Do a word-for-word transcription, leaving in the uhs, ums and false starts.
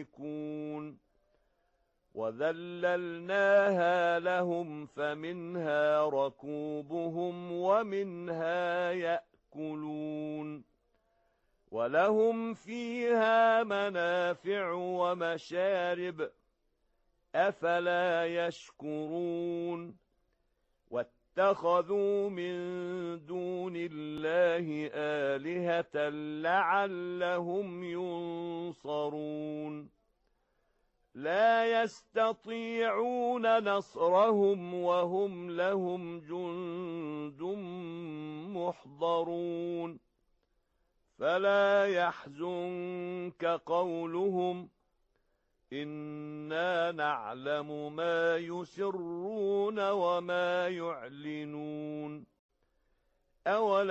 يملكون وذللناها لهم فمنها ركوبهم ومنها يأكلون ولهم فيها منافع ومشارب أفلا يشكرون واتخذوا من دون الله آلهة لعلهم ينصرون لا يستطيعون نصرهم وهم لهم جند محضرون فلا يحزنك قولهم إنا نعلم ما يسرون وما يعلنون أولا